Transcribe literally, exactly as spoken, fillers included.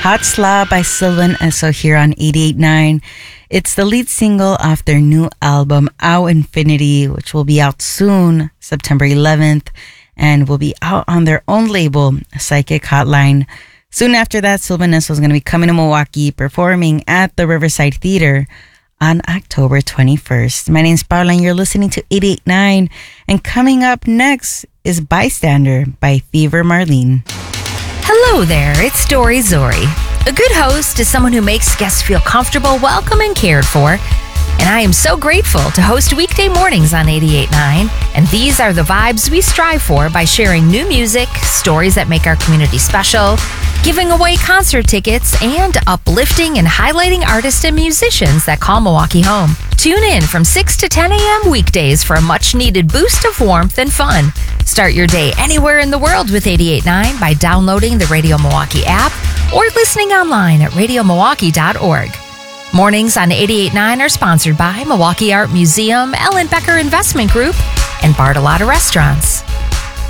Hot Sla by Sylvan Esso here on eighty-eight point nine. It's the lead single off their new album, Au Infinity, which will be out soon, September eleventh, and will be out on their own label, Psychic Hotline. Soon after that, Sylvan Esso is going to be coming to Milwaukee, performing at the Riverside Theater on October twenty-first. My name's Paula, and you're listening to eighty-eight point nine. And coming up next is Bystander by Fever Marlene. Hello there, it's Dory Zori. A good host is someone who makes guests feel comfortable, welcome, and cared for. And I am so grateful to host weekday mornings on eighty-eight point nine. And these are the vibes we strive for by sharing new music, stories that make our community special, giving away concert tickets, and uplifting and highlighting artists and musicians that call Milwaukee home. Tune in from six to ten a.m. weekdays for a much-needed boost of warmth and fun. Start your day anywhere in the world with eighty-eight point nine by downloading the Radio Milwaukee app or listening online at radio milwaukee dot org. Mornings on eighty-eight point nine are sponsored by Milwaukee Art Museum, Ellen Becker Investment Group, and Bartolotta Restaurants.